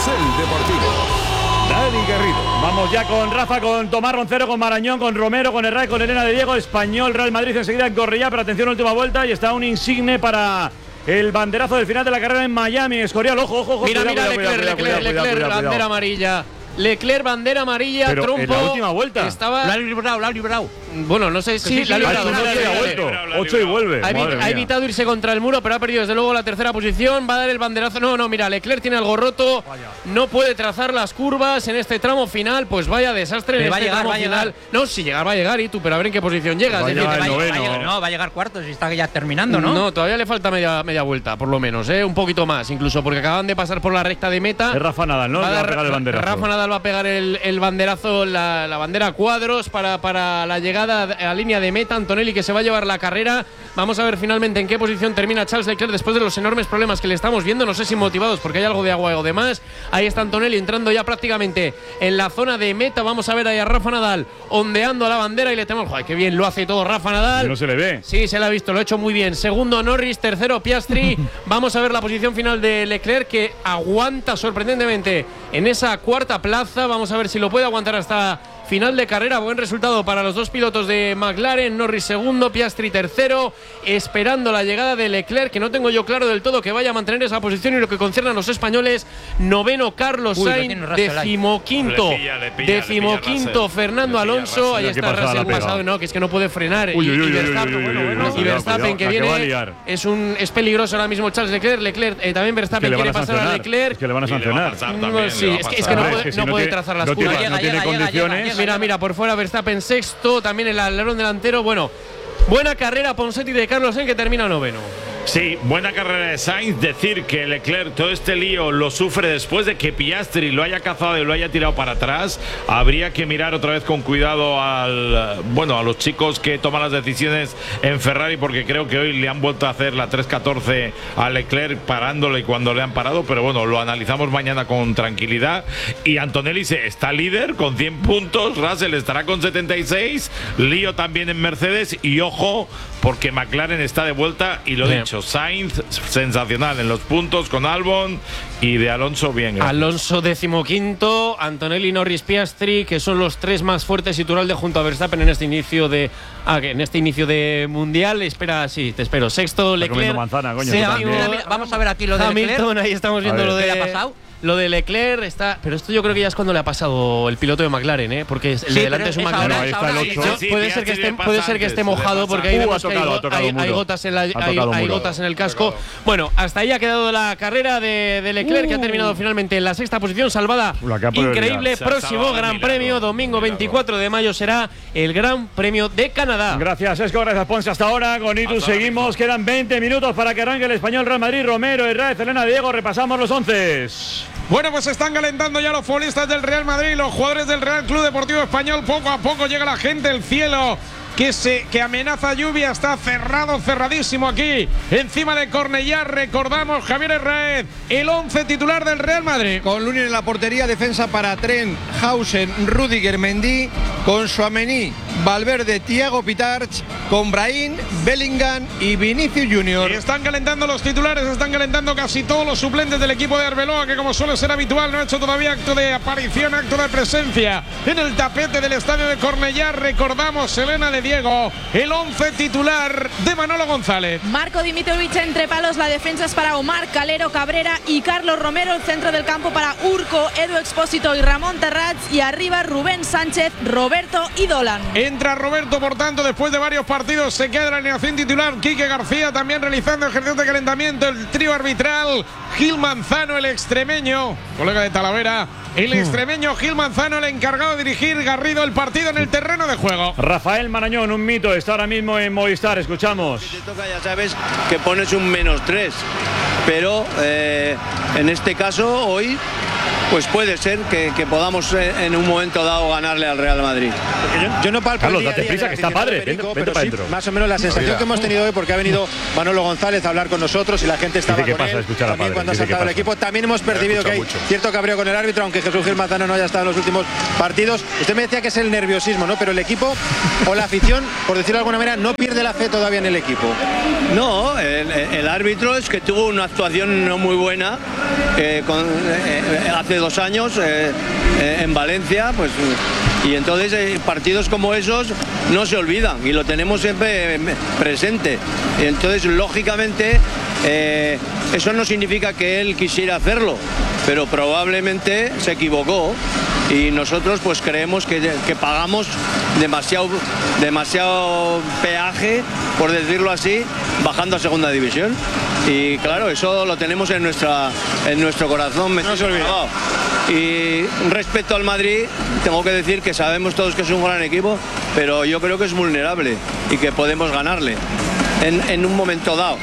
Carrusel Deportivo. Dani Garrido. Vamos ya con Rafa, con Tomás Roncero, con Marañón, con Romero, con Herrera, con Elena de Diego. Español, Real Madrid enseguida en Correia, pero atención, última vuelta y está un insigne para el banderazo del final de la carrera en Miami. Escorial, ojo. Mira, Leclerc, bandera amarilla. Leclerc, bandera amarilla, pero trompo. en la última vuelta. Estaba... Lo ha librado. Bueno, no sé si la ha librado. 8 y vuelve. Ha evitado irse contra el muro, pero ha perdido desde luego la tercera posición. Va a dar el banderazo. No, mira, Leclerc tiene algo roto. No puede trazar las curvas en este tramo final. Pues vaya desastre en este tramo final. No, si llegar va a llegar, y tú, pero a ver en qué posición llegas. Va a llegar cuarto, si está ya terminando, ¿no? No, todavía le falta media vuelta, por lo menos, un poquito más, incluso, porque acaban de pasar por la recta de meta. Es Rafa Nadal, ¿no? Va a pegar el banderazo. Rafa Nadal va a pegar el banderazo, la bandera a cuadros para la llegada a la línea de meta. Antonelli, que se va a llevar la carrera. Vamos a ver finalmente en qué posición termina Charles Leclerc después de los enormes problemas que le estamos viendo. No sé si motivados porque hay algo de agua o demás. Ahí está Antonelli entrando ya prácticamente en la zona de meta. Vamos a ver ahí a Rafa Nadal ondeando a la bandera y le tenemos. ¡Joder, qué bien lo hace todo Rafa Nadal! No se le ve. Sí, se le ha visto, lo ha hecho muy bien. Segundo Norris, tercero Piastri. Vamos a ver la posición final de Leclerc, que aguanta sorprendentemente en esa cuarta plaza. Vamos a ver si lo puede aguantar hasta final de carrera. Buen resultado para los dos pilotos de McLaren. Norris segundo, Piastri tercero, esperando la llegada de Leclerc, que no tengo yo claro del todo que vaya a mantener esa posición. Y lo que concierne a los españoles, noveno Carlos Sainz, decimoquinto Fernando Alonso. Ahí está Russell pasado, no, que es que no puede frenar. Y Verstappen, que viene, es peligroso ahora mismo Charles Leclerc. También Verstappen quiere pasar a Leclerc. Es que le van a sancionar. Es que no puede trazar las curvas. No tiene condiciones. Mira, por fuera Verstappen sexto, también el alerón delantero. Bueno, buena carrera Ponseti de Carlos Sainz, que termina noveno. Sí, buena carrera de Sainz. Decir que Leclerc todo este lío lo sufre después de que Piastri lo haya cazado y lo haya tirado para atrás. Habría que mirar otra vez con cuidado a los chicos que toman las decisiones en Ferrari, porque creo que hoy le han vuelto a hacer la 3.14 a Leclerc parándole cuando le han parado, pero bueno, lo analizamos mañana con tranquilidad. Y Antonelli está líder con 100 puntos, Russell estará con 76, lío también en Mercedes, y ojo, porque McLaren está de vuelta, y lo dicho, Sainz sensacional en los puntos con Albon, y de Alonso bien. Alonso decimoquinto, Antonelli, Norris, Piastri, que son los tres más fuertes, y Turalde junto a Verstappen en este inicio de mundial. Te espero. Sexto Leclerc. Vamos a ver aquí lo de Hamilton, Leclerc. Ahí estamos viendo lo de. ¿Qué le ha pasado? Lo de Leclerc está. Pero esto yo creo que ya es cuando le ha pasado el piloto de McLaren, porque el de delante es un McLaren. Ahí está el 8. Puede ser que esté mojado, porque ahí vemos que hay gotas en el casco. Bueno, hasta ahí ha quedado la carrera de Leclerc, que ha terminado finalmente en la sexta posición, salvada. Increíble. Próximo Gran Premio, domingo 24 de mayo, será el Gran Premio de Canadá. Gracias, Esco. Gracias, Ponce. Hasta ahora. Con Itu seguimos. Quedan 20 minutos para que arranque el Español, Real Madrid. Romero, Herrera, Elena de Diego. Repasamos los 11. Bueno, pues están calentando ya los futbolistas del Real Madrid, los jugadores del Real Club Deportivo Español. Poco a poco llega la gente, el cielo que amenaza lluvia está cerradísimo aquí encima de Cornellá. Recordamos, Javier Herrera, el 11 titular del Real Madrid. Con Lunin en la portería, defensa para Trent, Hausen, Rüdiger, Mendy, con Tchouaméni, Valverde, Thiago Pitarch, con Brahim, Bellingham y Vinicius Junior. Y están calentando los titulares, están calentando casi todos los suplentes del equipo de Arbeloa, que como suele ser habitual no ha hecho todavía acto de aparición, acto de presencia en el tapete del estadio de Cornellá. Recordamos, Elena de Diego, el 11 titular de Manolo González. Marco Dimitrovic entre palos, la defensa es para Omar, Calero, Cabrera y Carlos Romero, el centro del campo para Urco, Edu Expósito y Ramón Terrats, y arriba Rubén Sánchez, Roberto y Dolan. Entra Roberto, por tanto, después de varios partidos se queda en la alineación titular. Quique García también realizando ejercicios de calentamiento. El trío arbitral, Gil Manzano, el extremeño, colega de Talavera, el extremeño Gil Manzano, el encargado de dirigir, Garrido, el partido en el terreno de juego. Rafael Marañón, un mito, está ahora mismo en Movistar, escuchamos. Si te toca, ya sabes que pones un -3, pero en este caso hoy pues puede ser que podamos en un momento dado ganarle al Real Madrid. Yo no palpo Carlos, date prisa, que está padre, vente para adentro. Más o menos la sensación que hemos tenido hoy, porque ha venido ManoloGonzález a hablar con nosotros y la gente estaba con él. También cuando ha saltado el equipo, también hemos percibido que hay cierto cabreo con el árbitro, aunque Jesús Gil Manzano no haya estado en los últimos partidos. Usted me decía que es el nerviosismo, ¿no? Pero el equipo o la afición, por decirlo de alguna manera, no pierde la fe todavía en el equipo. No, el árbitro es que tuvo una actuación no muy buena hace hace 2 años en Valencia, pues, y entonces partidos como esos no se olvidan y lo tenemos siempre presente. Y entonces, lógicamente, eso no significa que él quisiera hacerlo, pero probablemente se equivocó y nosotros pues creemos que pagamos demasiado peaje, por decirlo así, bajando a segunda división. Y claro, eso lo tenemos en nuestro corazón. No se olvida. Y respecto al Madrid, tengo que decir que sabemos todos que es un gran equipo, pero yo creo que es vulnerable y que podemos ganarle en un momento dado.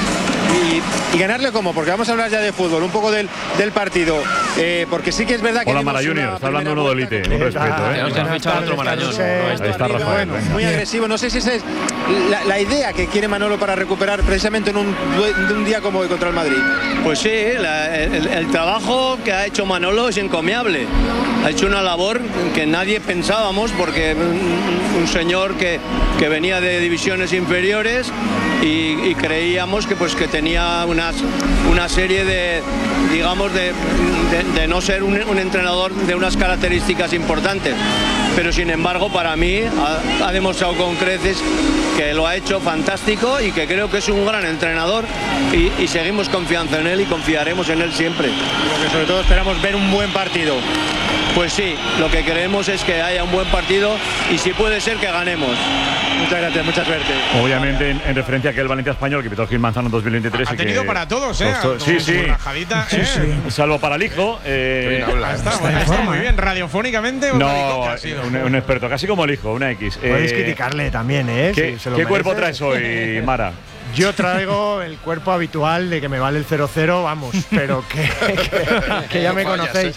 ¿Y ganarle cómo? Porque vamos a hablar ya de fútbol, un poco del partido. Porque sí que es verdad que... Hola, Mara Junior, está hablando uno de élite. Un respeto, ¿eh? Nos han fichado otro Marañón. Ahí está Rafael. Bueno, muy agresivo. No sé si esa es la idea que quiere Manolo para recuperar precisamente en un día como hoy contra el Madrid. Pues sí, el trabajo que ha hecho Manolo es encomiable. Ha hecho una labor que nadie pensábamos, porque un señor que venía de divisiones inferiores y creíamos que tenía una serie de, digamos, de no ser un entrenador de unas características importantes. Pero sin embargo, para mí ha demostrado con creces que lo ha hecho fantástico y que creo que es un gran entrenador y seguimos confiando en él y confiaremos en él siempre. Porque sobre todo esperamos ver un buen partido. Pues sí, lo que queremos es que haya un buen partido y si puede ser que ganemos. Muchas gracias, mucha suerte. Obviamente en referencia a aquel Valencia español que pitó Gil Manzano en 2023. Ha tenido para todos, ¿eh? Sí. Rajadita, Salvo para el hijo. Está muy bien, radiofónicamente. Un experto, casi como el hijo, una X. Podéis criticarle también, ¿eh? ¿Qué cuerpo traes hoy, Mara? Yo traigo el cuerpo habitual de que me vale el 0-0, vamos, pero que ya me conocéis,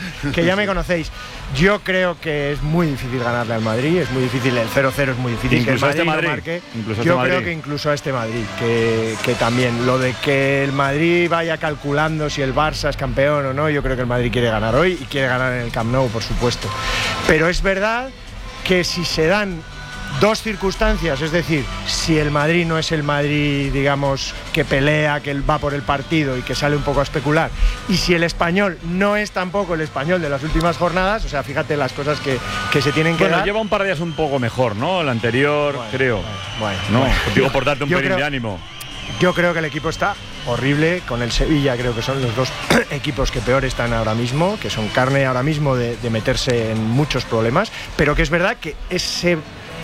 Yo creo que es muy difícil ganarle al Madrid, es muy difícil, el 0-0 es muy difícil incluso que el Madrid, no marque. Yo creo que incluso a este Madrid, que también, lo de que el Madrid vaya calculando si el Barça es campeón o no, yo creo que el Madrid quiere ganar hoy y quiere ganar en el Camp Nou, por supuesto. Pero es verdad que si se dan dos circunstancias, es decir, si el Madrid no es el Madrid, digamos, que pelea, que va por el partido y que sale un poco a especular, y si el Español no es tampoco el Español de las últimas jornadas, o sea, fíjate las cosas que se tienen que dar. Lleva un par de días un poco mejor, ¿no? El anterior, creo. Digo, por darte un pelín de ánimo. Yo creo que el equipo está horrible, con el Sevilla creo que son los dos equipos que peor están ahora mismo, que son carne ahora mismo de meterse en muchos problemas, pero que es verdad que ese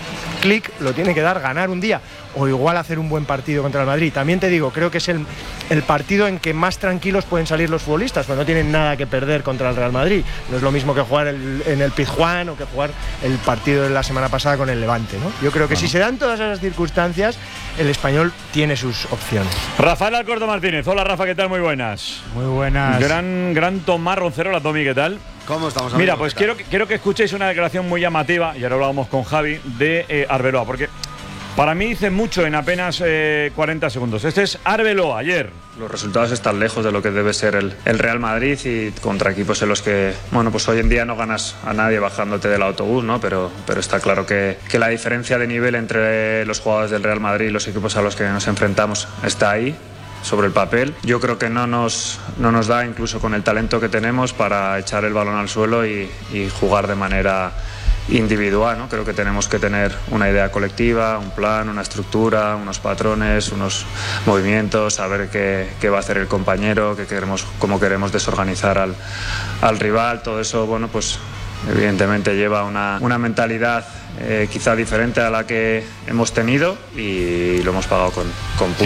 clic lo tiene que dar ganar un día o igual hacer un buen partido contra el Madrid. También te digo, creo que es el partido en que más tranquilos pueden salir los futbolistas, cuando no tienen nada que perder contra el Real Madrid. No es lo mismo que jugar en el Pizjuán o que jugar el partido de la semana pasada con el Levante, ¿no? Yo creo que si se dan todas esas circunstancias, el Español tiene sus opciones. Rafael Alcorta Martínez. Hola, Rafa, ¿qué tal? Muy buenas. Muy buenas. Gran Tomás Roncero. Hola, Tomi, ¿qué tal? ¿Cómo estamos? Mira, pues quiero que escuchéis una declaración muy llamativa, y ahora hablábamos con Javi, de Arbeloa, porque para mí dice mucho en apenas 40 segundos. Este es Arbeloa ayer. Los resultados están lejos de lo que debe ser el Real Madrid y contra equipos en los que, bueno, pues hoy en día no ganas a nadie bajándote del autobús, ¿no? Pero está claro que la diferencia de nivel entre los jugadores del Real Madrid y los equipos a los que nos enfrentamos está ahí, sobre el papel. Yo creo que no nos da, incluso con el talento que tenemos, para echar el balón al suelo y jugar de manera individual, ¿no? Creo que tenemos que tener una idea colectiva, un plan, una estructura, unos patrones, unos movimientos, saber qué va a hacer el compañero, cómo queremos desorganizar al rival. Todo eso, bueno, pues evidentemente lleva una mentalidad quizá diferente a la que hemos tenido y lo hemos pagado con puntos.